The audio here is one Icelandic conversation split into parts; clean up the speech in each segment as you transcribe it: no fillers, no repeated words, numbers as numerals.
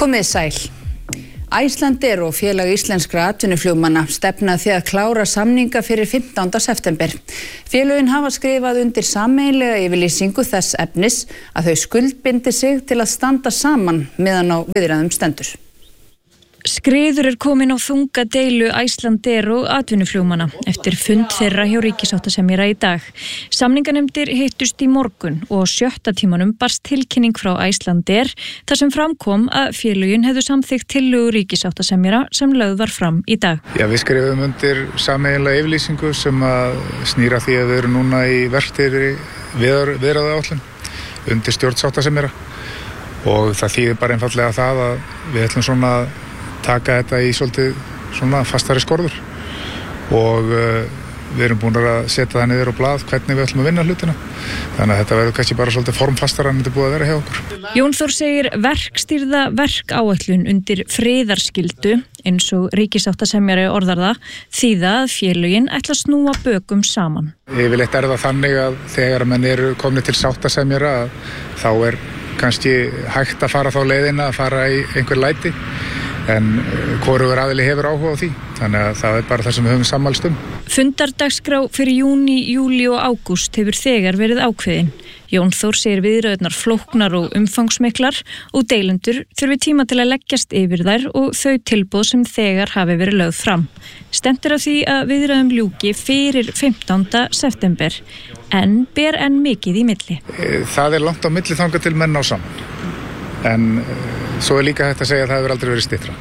Komið sæl. Icelandair og félag íslenskra atvinnuflugmanna stefna því að klára samninga fyrir 15. september. Félögin hafa skrifað undir sameiginlega yfirlýsingu þess efnis að þau skuldbindi sig til að standa saman meðan á viðræðum stendur. Skriður komin á þunga deilu Icelandair og atvinnuflugmanna eftir fund þeirra hjá ríkissáttasemjara í dag. Samninganefndir hittust í morgun og á 7. tímanum barst tilkynning frá Icelandair þar sem framkom að félögin hefðu samþykkt tillögu ríkissáttasemjara sem lögð var fram í dag. Já, við skrifum undir sameiginlega yfirlýsingu sem að snýra því að við erum núna í verkstýri viðræðuáætlun undir stjórn sáttasemjara og það þýðir bara einfaldlega það að við ætlum svona að taka þetta í svolítið svona fastari skorður og við erum búin að setja það niður á blað hvernig við ætlum að vinna hlutina. Þannig að þetta verður kannski bara svolítið formfastara en þetta er búið að vera hjá okkur. Jón Þór segir verkstýrða verkáætlun undir friðarskyldu eins og ríkissáttasemjari orðar það þýða að félögin ætla að snúa bökum saman. Yfirleitt er það þannig að þegar menn eru komnir til sáttasemjara þá er kannski hægt að fara þá leiðina að fara í einhver læti. En hvorugur aðili hefur áhuga á því, þannig að það er bara það sem við höfum sammælst um. Fundardagskrá fyrir júní, júlí og ágúst hefur þegar verið ákveðin. Jón Þór segir viðræðurnar flóknar og umfangsmiklar og deilendur þurfi tíma til að leggjast yfir þær og þau tilboð sem þegar hafi verið lögð fram. Stefnt er á því að viðræðum ljúki fyrir 15. september, en ber enn mikið í milli. Það er langt á milli þangað til menn ná saman, en svo er líka hægt að segja að það hefur aldrei verið styttra.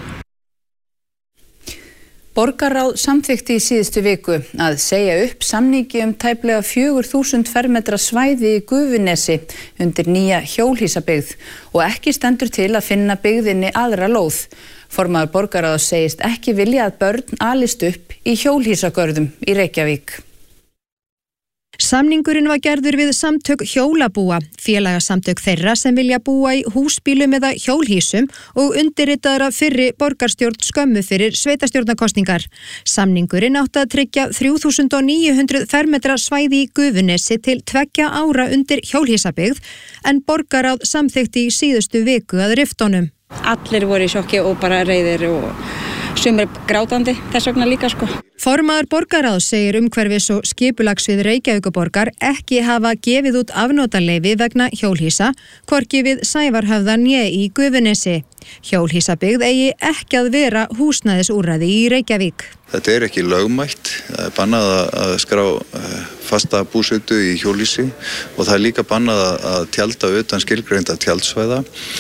Borgarráð samþykkti í síðustu viku að segja upp samningi tæplega 4.000 fermetra svæði í Gufunesi undir nýja hjólhýsabyggð og ekki stendur til að finna byggðinni aðra lóð. Formaður borgarráðs segist ekki vilja að börn alist upp í hjólhýsagörðum í Reykjavík. Samningurinn var gerður við samtök hjólabúa, félagasamtök þeirra sem vilja búa í húsbílum eða hjólhýsum og undirritaður af fyrri borgarstjórn skömmu fyrir sveitarstjórnarkosningar. Samningurinn átti að tryggja 3.900 fermetra svæði í Gufunesi til 2 ára undir hjólhýsabyggð en borgarráð samþykkti í síðustu viku að riftunum. Allir voru í sjokki og bara reiðir og sumir grátandi þess vegna líka sko. Formaður borgarráðs segir umhverfis- og skipulagssvið Reykjavíkurborgar ekki hafa gefið út afnotaleyfi vegna hjólhýsa, hvorki við Sævarhöfða né í Gufunesi. Hjólhýsabyggð eigi ekki að vera húsnæðisúrræði í Reykjavík. Þetta er ekki lögmætt, það er bannað að skrá fasta búsetu í hjólhýsi og það er líka bannað að tjalda utan skilgreinda tjaldsvæða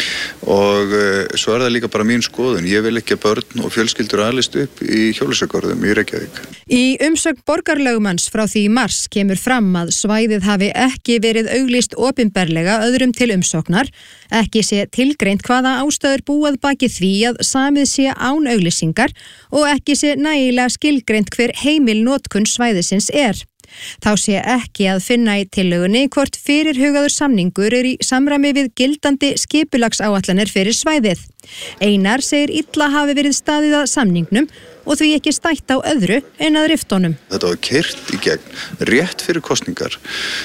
og svo er það líka bara mín skoðun. Ég vil ekki að börn og fjölskyldur alist upp í hjólhýsagörðum í Reykjavík. Í umsögn borgarlögmanns frá því í mars kemur fram að svæðið hafi ekki verið auglýst opinberlega öðrum til umsóknar, ekki sé tilgreint hvaða ástæður búað baki því að samið sé án auglýsingar og ekki sé nægilega skilgreint hver heimilnotkun svæðisins er. Þá sé ekki að finna í tillögunni hvort fyrirhugaður samningur er í samræmi við gildandi skipulagsáætlanir fyrir svæðið. Einar segir illa hafi verið staðið að samningnum og því ekki stætt á öðru en að riftunum. Þetta var keyrt í gegn rétt fyrir kosningar,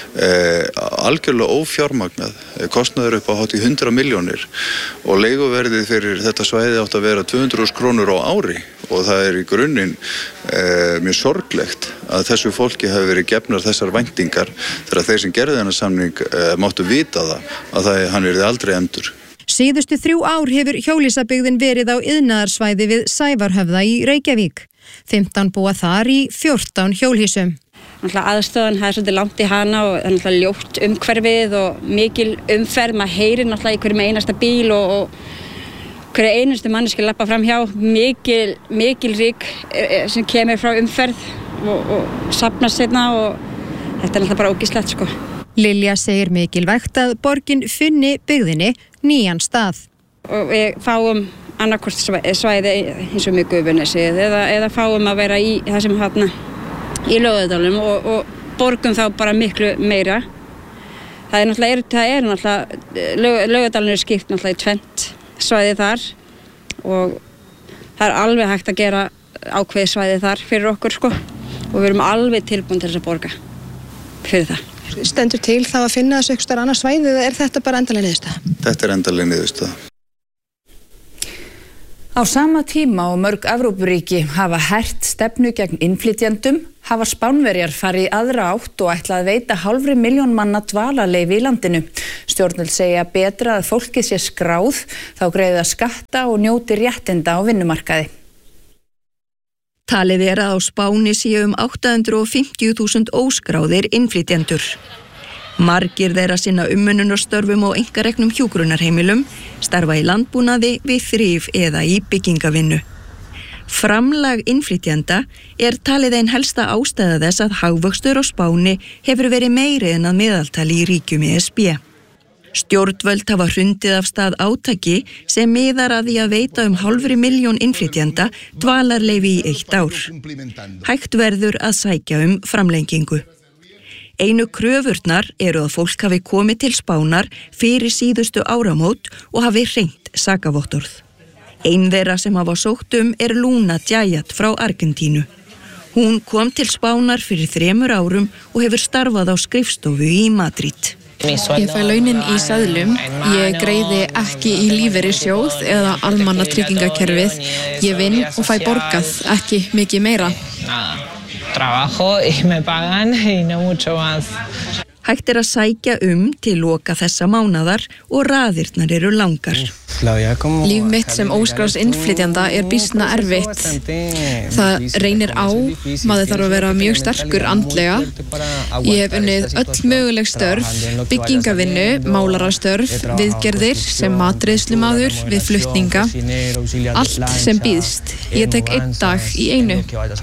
algjörlega ófjármagnað, kostnaður upp á hátt í 100 milljónir og leiguverðið fyrir þetta svæði átt að vera 200.000 krónur á ári og það er í grunninn mjög sorglegt að þessu fólki hafi verið gefnar þessar væntingar þegar þeir sem gerðu þennan samning máttu vita að hann yrði aldrei efndur. Síðustu 3 ár hefur hjólhýsabyggðin verið á iðnaðarsvæði við Sævarhöfða í Reykjavík. 15 búa þar í 14 hjólhýsum. Aðstöðan, það er svolítið langt í hana og það er ljótt umhverfið og mikil umferð. Maður heyrir náttúrulega í hverjum einasta bíl og hverju einustu manneski labba fram hjá. Mikil ryk sem kemur frá umferð og safnast seinna og þetta er náttúrulega bara ógeðslegt sko. Lilja segir mikilvægt að borgin finni byggðinni nýjan stað. Og við fáum annarkvort svæði eins og mjög Gufunesi eða fáum að vera í þessum í Laugardalnum og borgum þá bara miklu meira. Það er náttúrulega Laugardalnum er skipt náttúrulega í 2 svæði þar og það er alveg hægt að gera ákveðið svæði þar fyrir okkur sko og við erum alveg tilbúin til þess að borga fyrir það. Stendur til þá að finna þessu einhvers staðar annars svæði eða er þetta bara endanleg niðurstaða? Þetta er endanleg niðurstaða. Á sama tíma og mörg Evrópuríki hafa hert stefnu gegn innflytjendum, hafa Spánverjar farið í aðra átt og ætla að veita 500.000 manna dvalarleyfi í landinu. Stjórnvöld segja betra að fólkið sé skráð, þá greiða skatta og njóti réttinda á vinnumarkaði. Talið að á Spáni séu 850.000 óskráðir innflytjendur. Margir þeirra sinna umönnunarstörfum og einkareknum hjúkrunarheimilum, starfa í landbúnaði, við þrif eða í byggingavinnu. Framlag innflytjenda talið ein helsta ástæða þess að hagvöxtur á Spáni hefur verið meiri en að meðaltali í ríkjum ESB. Stjórnvöld hafa hrundið af stað átaki sem miðar að því að veita 500.000 innflytjenda dvalarleyfi í 1 ár. Hægt verður að sækja framlengingu. Einu kröfurnar að fólk hafi komið til Spánar fyrir síðustu áramót og hafi hreint sakavottorð. Ein þeirra sem hafa sótt Luna Jayat frá Argentínu. Hún kom til Spánar fyrir 3 árum og hefur starfað á skrifstofu í Madrid. Ég fæ launin í seðlum, ég greiði ekki í lífeyrissjóð eða almannatryggingakerfið, ég vinn og fæ borgað, ekki mikið meira. Trabajo y me pagan y no mucho más. Hægt að sækja til loka þessa mánaðar og raðirnar langar. Líf mitt sem óskráðs innflytjanda býsna erfitt. Það reynir á, maður þarf að vera mjög sterkur andlega. Ég hef unnið öll möguleg störf, byggingavinnu, málarastörf, viðgerðir sem matreiðslumaður, við flutninga. Allt sem býðst. Ég tek 1 dag í einu.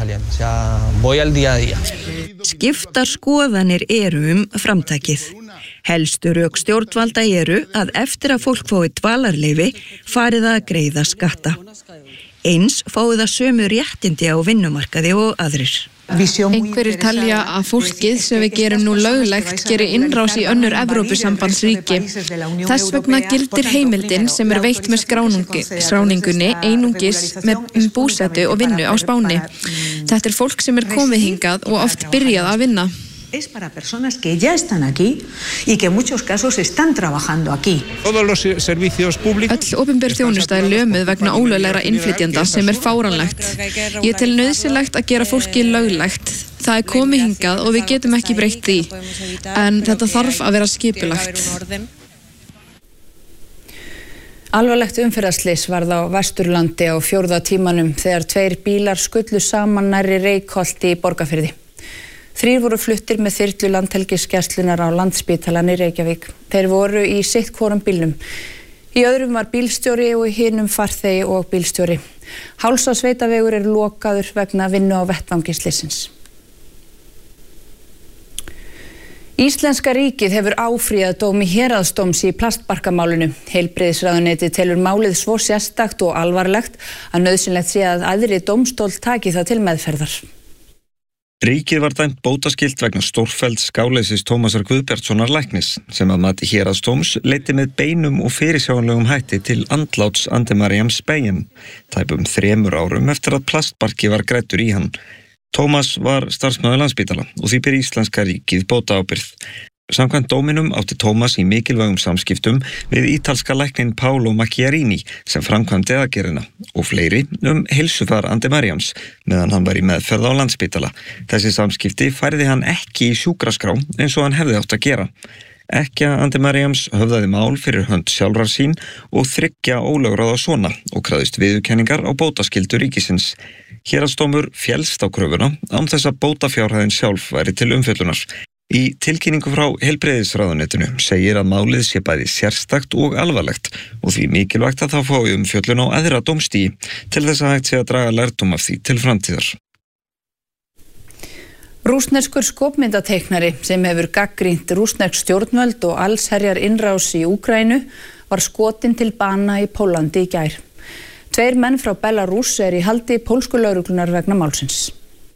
Skiptar skoðanir framtakið. Helstu rök stjórnvalda að eftir að fólk fái dvalarleyfi farið að greiða skatta. Eins fái það sömu réttindi á vinnumarkaði og aðrir. Einhverjir telja að fólkið sem við gerum nú löglegt geri innrás í önnur Evrópusambandsríki. Þess vegna gildir heimildin sem veitt með skráningunni einungis með búsetu og vinnu á Spáni. Þetta fólk sem komið hingað og oft byrjað að vinna. Es para personas que ya están aquí y que en muchos casos están trabajando aquí. Öll opinber þjónusta lömuð vegna ólöglegra innflytjenda sem fáránlegt. Ég tel nauðsynlegt að gera fólki löglegt. Það komið hingað og við getum ekki breytt því. En þetta þarf að vera skipulagt. Alvarlegt umferðarslys varð á Vesturlandi á 4. tímanum þegar 2 bílar skullu saman nærri Reykholti í Borgarfirði. 3 voru fluttir með þyrlu Landhelgisgæslunnar á Landspítalann í Reykjavík. Þeir voru í sitt hvorum bílnum. Í öðrum var bílstjóri og í hinum farþegi og bílstjóri. Hálsasveitavegur lokaður vegna vinnu á vettvangi slysins. Íslenska ríkið hefur áfrýjað dómi héraðsdóms í plastbarkamálinu. Heilbrigðisráðuneytið telur málið svo sérstakt og alvarlegt að nauðsynlegt sé að æðri dómstól taki það til meðferðar. Ríkið var dæmt bótaskylt vegna stórfellds gáleysis Tómasar Guðbjartssonar læknis sem að mati héraðsdóms leiddi með beinum og fyrirsjáanlegum hætti til andláts Andemariam Speyen, tæpum 3 árum eftir að plastbarki var greiddur í hann. Tómas var starfsmaður Landspítala og því ber íslenska ríkið bótaábyrgð. Samkvæmt dóminum átti Tómas í mikilvægum samskiptum við ítalska læknin Paolo Macchiarini sem framkvæmdi aðgerðina og fleiri heilsufar Andemariams meðan hann var í meðferð á Landspítala. Þessi samskipti færði hann ekki í sjúkraskrá eins og hann hefði átt að gera. Ekkja Andemariams höfðaði mál fyrir hönd sjálfrar sín og 3 ólögráða sona og krafðist viðurkenningar á bótaskyldu ríkisins. Héraðsdómur féllst á kröfuna án þess að bótafjárhæðin sjálf væri til umfjöllunar. Í tilkynningu frá heilbrigðisráðuneytinu segir að málið sé bæði sérstakt og alvarlegt og því mikilvægt að það fái umfjöllun á æðra dómstigi til þess að hægt sé að draga lærdóm af því til framtíðar. Rússneskur skopmyndateiknari sem hefur gagnrýnt rússnesk stjórnvöld og allsherjar innrás í Úkraínu var skotinn til bana í Pólandi í gær. 2 menn frá Belarus í haldi pólsku lögreglunar vegna málsins.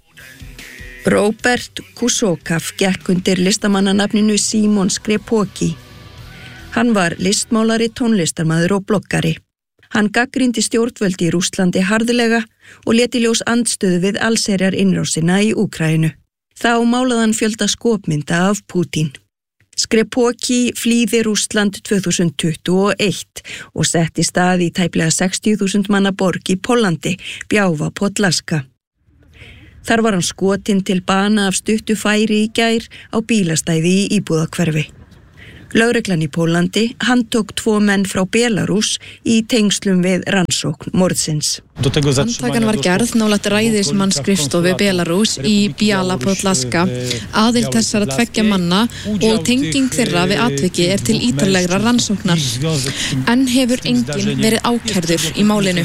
Robert Kusokov gekk undir listamannanafninu Simon Skrepoki. Hann var listmálari, tónlistarmaður og bloggari. Hann gagnrýndi stjórnvöld í Rússlandi harðlega og lét í ljós andstöðu við allsherjar innrásina í Úkraínu. Þá málaði hann fjölda skopmynda af Pútín. Skripokki flýði Rússland 2021 og setti stað í tæplega 60.000 manna borg í Póllandi, Bjáva Podlaska. Þar var hann skotinn til bana af stuttu færi í gær á bílastæði í íbúðahverfi. Lögreglan í Póllandi handtók 2 menn frá Belarús í tengslum við rannsókn morðsins. Handtakan var gerð nálægt ræðismannsskrifstofu Belarús í Bjáva Podlaska. Aðild þessara 2 manna og tenging þeirra við atviki til ítarlegra rannsóknar. En hefur enginn verið ákærður í málinu.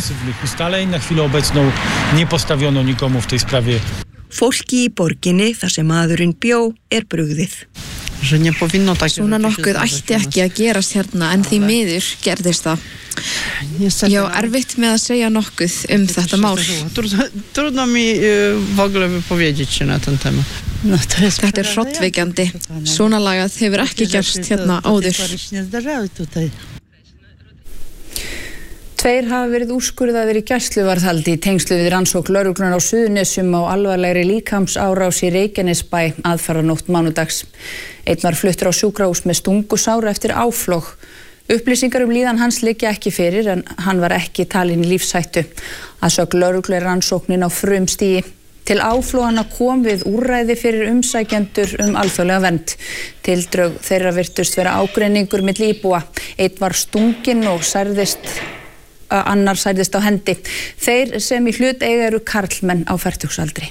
Fólki í borginni þar sem maðurinn bjó brugðið. Svona nokkuð ætti ekki að gerast hérna en því miður gerðist það. Ég á erfitt með að segja nokkuð þetta mál. Trudno mi w ogóle wypowiedzieć się na ten temat. Þetta hrollvekjandi. Svona lagað hefur ekki gerst hérna áður. 2 hafa verið úrskurðaðir í gæsluvarðhaldi í tengslu við rannsókn lögreglunar á Suðurnesjum á alvarlegri líkamsárás í Reykjanesbæ aðfaranótt mánudags. Einn var fluttur á sjúkrahús með stungusár eftir áflog. Upplýsingar líðan hans liggja ekki fyrir en hann var ekki talinn í lífshættu. Að sögn lögreglu rannsóknin á frumstigi. Til áflogana kom við úrræði fyrir umsækjendur alþjóðlega vernd. Tildrög þeirra virtust vera ágreiningur milli íbúa. Einn var stunginn og annar særðist á hendi. Þeir sem í hlut eiga eru karlmenn á fertugsaldri.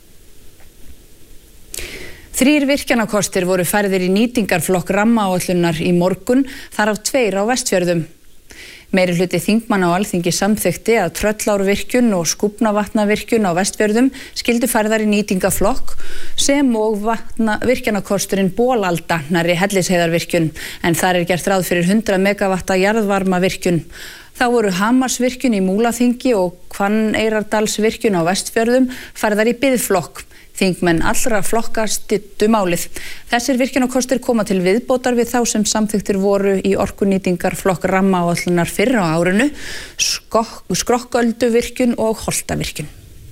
3 virkjanakostir voru færðir í nýtingarflokk rammaáætlunar í morgun, þar af 2 á Vestfjörðum. Meirihluti þingmanna á Alþingi samþykkti að Tröllárvirkjun og Skúfnavatnavirkjun á Vestfjörðum skyldu færðar í nýtingaflokk sem og virkjanakosturinn Bolalda nærri Hellisheiðarvirkjun, en þar gert ráð fyrir 100 megavatta jarðvarmavirkjun. Þá voru Hamarsvirkjun í Múlaþingi og Hvanneyrardalsvirkjun á Vestfjörðum færðar í biðflokk. Þingmenn allra flokka styddu málið. Þessir virkjunarkostir koma til viðbótar við þá sem samþykktir voru í orkunýtingarflokk rammaáætlunar fyrr á árinu, Skrokkölduvirkjun og Holtavirkjun.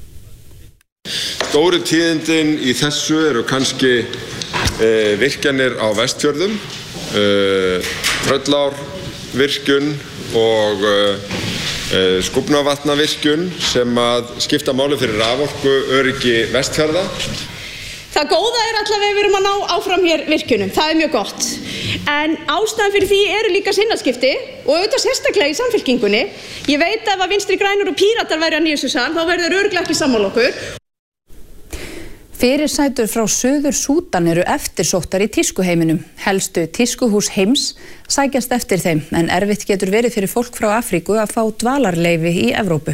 Stóru tíðindin í þessu eru kannski virkjanir á Vestfjörðum, Tröllárvirkjun og Skúfnavatnavirkjun sem að skipta máli fyrir raforku öryggi Vestfjarða. Það góða allavega við erum að ná áfram hér virkjunum, það mjög gott. En ástæðan fyrir því eru líka sinnaskipti og auðvitað sérstaklega í Samfylkingunni. Ég veit að Vinstri grænir og Píratar væru að nýja sal, þá verður örugglega ekki sammála okkur. Fyrirsætur frá Suður Súdan eru eftirsóttar í tískuheiminum. Helstu tískuhús heims sækjast eftir þeim, en erfitt getur verið fyrir fólk frá Afríku að fá dvalarleyfi í Evrópu.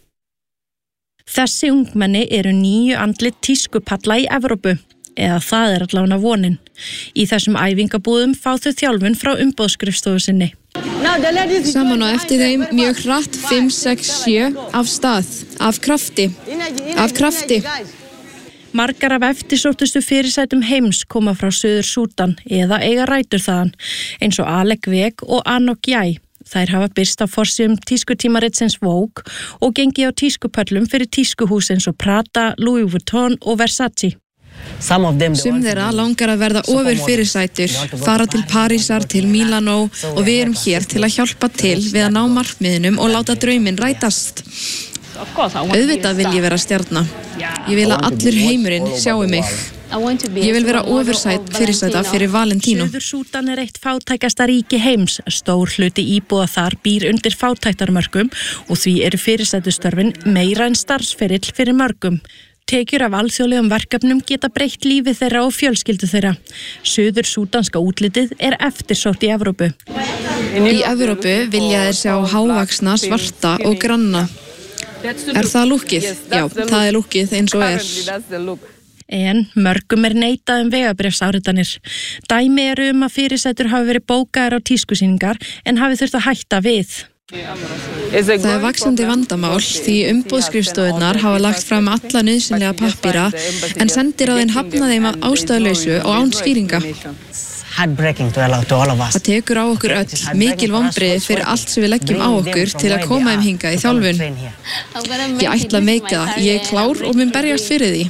Þessi ungmenni eru 9 andlit tískupalla í Evrópu, eða það allavega vonin. Í þessum æfingabúðum fá þau þjálfun frá umboðsskrifstofu sinni. Saman á eftir þeim mjög hratt 5, 6, 7 af stað, af krafti. Margar af eftirsóttustu fyrirsætum heims koma frá Suður Súdan eða eiga rætur þaðan, eins og Alec Veg og Anok Jai. Þær hafa birst á forsíðum tískutímaritsins Vogue og gengið á tískupöllum fyrir tískuhús eins og Prada, Louis Vuitton og Versace. Sum þeirra langar að verða ofurfyrirsætur, fara til Parísar, til Milano og við erum hér til að hjálpa til við að ná markmiðunum og láta drauminn rætast. Auðvitað vil ég vera stjarna. Ég vil að allur heimurinn sjáu mig. Ég vil vera ofursæt fyrirsæta fyrir Valentino. Suður Súdan eitt fátækasta ríki heims. Stór hluti íbúa þar býr undir fátæktarmörkum og því eru fyrirsætustörfin meira en starfsferill fyrir mörgum. Tekjur af alþjóðlegum verkefnum geta breytt lífi þeirra og fjölskyldu þeirra. Suður súdanska útlitið eftirsótt í Evrópu. Í Evrópu vilja þeir sjá hávaxna, svarta og granna. Það lúkkið? Já, það lúkkið eins og En mörgum neitað vegabréfsáritanir. Dæmi eru að fyrirsætur hafi verið bókaðar á tískusýningar en hafi þurft að hætta við. Það vaxandi vandamál því umboðsskrifstofunar hafa lagt fram alla nauðsynlega pappíra en sendiráðin hafna þeim af ástæðulausu og án skýringa. Það tekur á okkur öll mikil vonbrigði fyrir allt sem við leggjum á okkur til að koma hingað í þjálfun. Ég ætla að meika það, ég er klár og mun berjast fyrir því.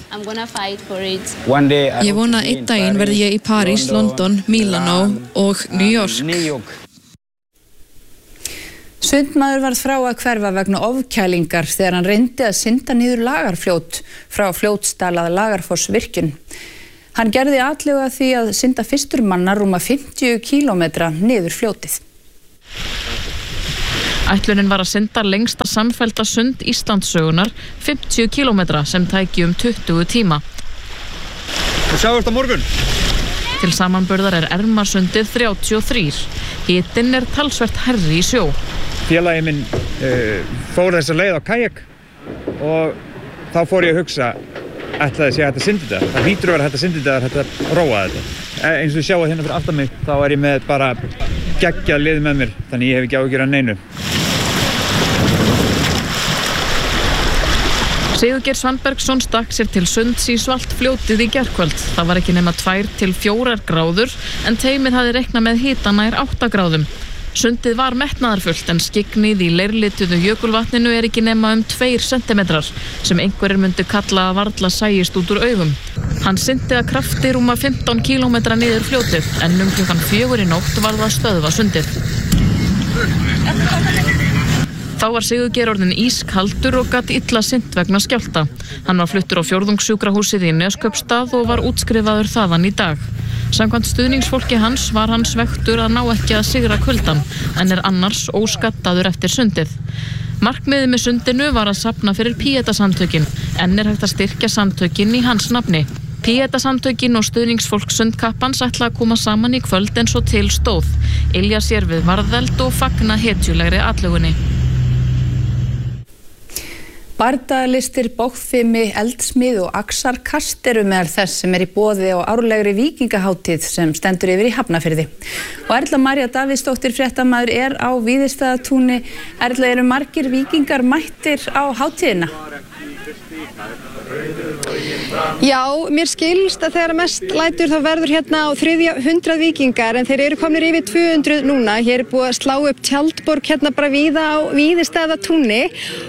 Ég vona að einn daginn verði ég í París, London, Milano og New York. Sundmaður varð frá að hverfa vegna ofkælingar þegar hann reyndi að synda niður Lagarfljót frá Fljótsdal að Lagarfossvirkjun. Hann gerði atlegu að því að synda fyrstur manna rúma 50 kílómetra niður fljótið. Ætlunin var að synda lengsta samfellda sund Íslandssögunar 50 kílómetra sem tæki 20 tíma. Við sjáumst á morgun. Til samanburðar Ermarsundið 33. Hitinn talsvert hærri í sjó. Félagi minn fór þessa leið á kajak og þá fór ég að hugsa ætlaði sé hægt að synda þetta. Það hlýtur að vera hægt að synda þetta, hægt að róa þetta. Eins og sjáu hérna fyrir aftan mig, þá ég með bara geggjað lið með mér, þannig ég hef ekki áhyggjur af neinu. Sigurgeir Svanbergsson stakk sér til sunds í Svaltfljótið í gærkvöld. Það var ekki nema 2 til 4 gráður en teymið hafði reiknað með hita nær 8 gráðum. Sundið var metnaðarfullt en skyggnið í leirlituðu jökulvatninu ekki nema 2 sentimetrar sem einhverjir myndu kalla að varla sæjist út úr augum. Hann syndi að krafti rúma 15 kílómetra niður fljótið en klukkan 4 í nótt var það stöðva sundið. Þá var Sigurgeir orðinn ískaldur og gat illa synt vegna skjálfta. Hann var fluttur á fjórðungssjúkrahúsið í Neskaupstað og var útskrifaður þaðan í dag. Samkvæmt stuðningsfólki hans var hann svektur að ná ekki að sigra kuldann en annars óskattaður eftir sundið. Markmiðið með sundinu var að safna fyrir Pieta-samtökin en hægt að styrkja samtökin í hans nafni. Pieta-samtökin og stuðningsfólk sundkappans ætla að koma saman í kvöld eins og til stóð. Ylja sér við varðeld og fagna hetjulegri atlögunni. Bardagalistir, bogfimi, eldsmið og axarkast meðal þess sem í boði á árlegri víkingahátíð sem stendur yfir í Hafnarfirði. Og Erla María Davíðsdóttir fréttamaður á Víðistaðatúni. Erla, eru margir víkingar mættir á hátíðina? Já, mér skilst að þegar mest lætur þá verður hérna á 300 víkingar en þeir eru komnir yfir 200 núna. Hér búið að slá upp tjaldborg hérna bara víða á Víðistaðatúni.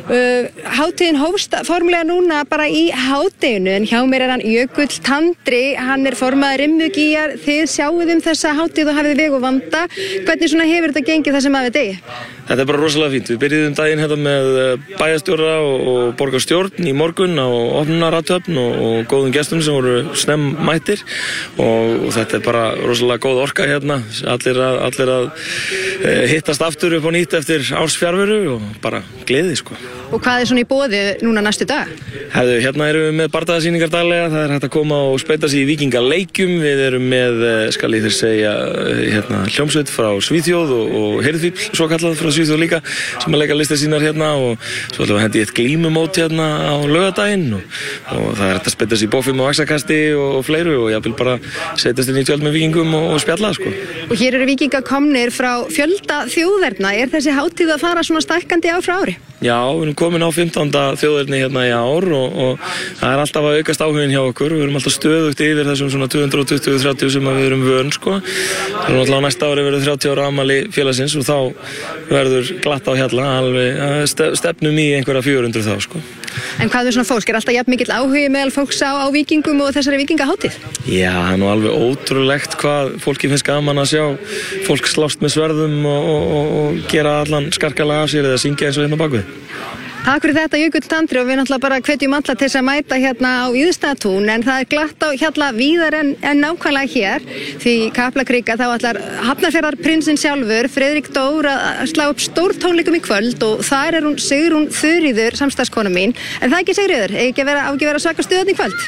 Hátíðin hófst formlega núna bara í hádeginu en hjá mér hann Jökull Tandri, hann formaður Rimmugiar. Þið sjáuð þessa hátíð og hafið veg og vanda. Hvernig svona hefur þetta gengið það sem hafið degi? Þetta bara rosalega fínt. Við byrjuðum daginn hérna með bæjarstjóra og borgarstjórn í morgun á opnunarathöfn og góðum gestum sem voru snemmættir og þetta bara rosalega góð orka hérna. Allir að hittast aftur upp á nýtt eftir ársfjarveru og bara gleði sko. Og hvað svona í boði núna næstu dag? Hérna erum við með bardagarsýningar daglega, það hægt að koma og speita sig í víkingaleikjum. Við erum með, skal ég þér segja, hljómsveit frá Svíþjóð og Heyrðvíll, svo kallað frá Svíþjóð líka, sem að leika listir sínar hérna og svo ætlum við að hendi eitt glímumót hérna á laugardaginn og það hægt að speita sig í bófum og axakasti og fleiru og ég vil bara setjast inn í tjöld með víkingum og spjalla sko. Og hér eru víkingar komnir frá fjölda þjóðerna. Er þessi hátíð að fara svona stækkandi ár frá ári? Já, við erum komin á 15. þjóðerni hérna í ár og það alltaf að aukast áhugin hjá okkur. Við erum alltaf stöðugt yfir þessum svona 220-30 sem við erum vön sko. Það er alltaf næsta ári verður 30 ára afmæli félagsins og þá verður glatt á hjalla alveg stefnum í einhverja 400 þá sko. En hvað svona fólk? Alltaf jafn mikill áhugi meðal fólks á víkingum og þessari víkingahátíð? Já, það nú alveg ótrúlegt hvað fólki finnst gaman að sjá fólk slást með sverðum og gera allan skarkalega af sér eða syngja eins og hérna bakvið. Takk fyrir þetta Jökull Tandri og við náttúrulega bara hvetjum alla til þess að mæta hérna á Víðistaðatún en það glatt á hjalla víðar en nákvæmlega hér því Kaplakrika þá ætlar Hafnarfjarðarprinsinn sjálfur Friðrik Dór að slá upp stórtónleikum í kvöld og þar hún Sigrún Þuríður samstarfskona mín en það ekki Sigríður, ekki vera svaka stuðan í kvöld?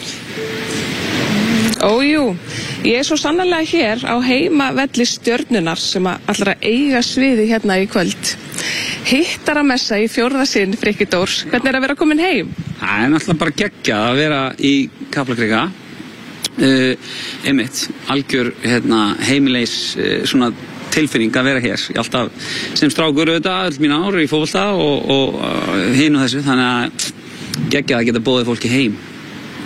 Ójú, ég svo sannarlega hér á heimavelli Stjörnunnar sem ætlar að eiga sviði hérna í kvöld. Hittaramessa í 4. sinn, Frikki Dór. Hvernig að vera komin heim? Það náttúrulega bara geggjað að vera í Kaplakrika. Einmitt, algjör heimileis svona tilfinning að vera hér. Ég alltaf sem strákur auðvitað öll mín ár í fótbolta og hinn og þessu, þannig að geggjað að geta boðið fólki heim.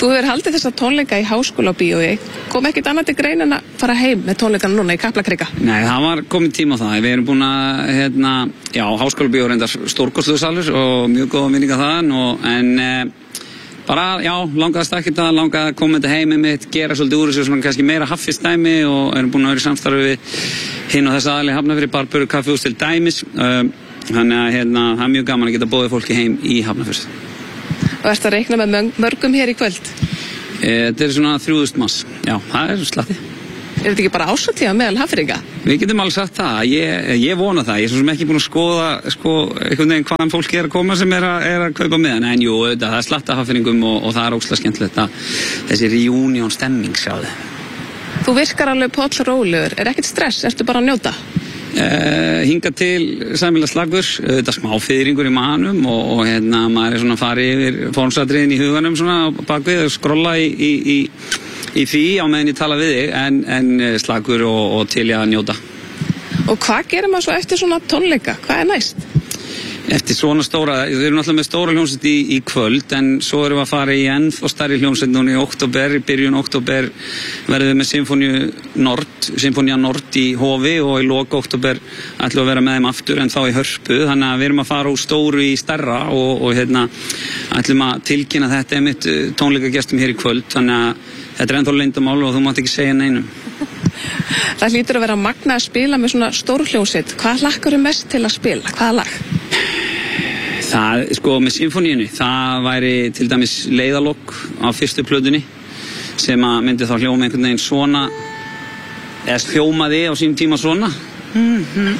Þú hefur haldið þessa tónleika í Háskólabíói. Kom ekkert annað til grein en að fara heim með tónleikana núna í Kaplakrika? Nei, það var komið tíma á það. Við erum búin að, Háskólabíó reyndar stórkostlegur salur og mjög góða minninga þaðan en bara, langaðist ekkert langaði að koma þetta heim mitt, gera svolítið úr þessu svona kannski meira haffistæmi og erum búin að vera í samstarfi við hinn og þess aðali Hafnarfirði, Barböru kaffihús til dæmis. Þannig að það mjög gaman að geta boðið fólki heim í Hafnarfirði. Og ertu að reikna með mörgum hér í kvöld? Þetta svona 3000 manns. Já, það slatti. Þetta ekki bara ásatíða meðal Hafnfirðinga? Við getum alveg sagt það. Ég vona það. Ég er svo sem ekki búin að skoða einhvern veginn hvaðan fólk að koma sem er að kaupa með. En jú, það er slatta Hafnfirðingum og það er ógeðslega skemmtilegt þessi reunion stemming, sjáðu. Þú virkar alveg pollrólegur. Er ekkert stress? Ertu bara að njóta? Hinga til sæmilega slagur, þetta smá fiðringur í manum og maður er svona að fara yfir formsatriðin í huganum svona bakvið og skrolla í því á meðan ég tala við þig en slagur og til ég að njóta. Og hvað gerir maður svo eftir svona tónleika? Hvað er næst? Eftir svona stóra, við erum alltaf með stóra hljómsveit í kvöld en svo erum við að fara í ennþá stærri hljómsveit núna í október, í byrjun október verðum við með Sinfónía Nord í Hofi og í lok október ætlum við að vera með þeim aftur en þá í Hörpu, þannig að við erum að fara úr stóru í stærra og ætlum að tilkynna þetta mitt tónleikagestum hér í kvöld, þannig að þetta er ennþá leyndamál og þú mátt ekki segja neinum. Það hlýtur að vera magna að spila með svona stór hljómsveit. Hvað hlakkar mest til að spila? Hvaða lag? Það, með Sinfoníunni, það væri til dæmis Leiðalok á fyrstu plötunni sem að myndi þá hljóma einhvern veginn svona eða hljómaði á sínum tíma svona